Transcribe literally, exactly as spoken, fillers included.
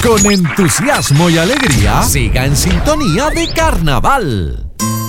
Con entusiasmo y alegría, siga en sintonía de Carnaval.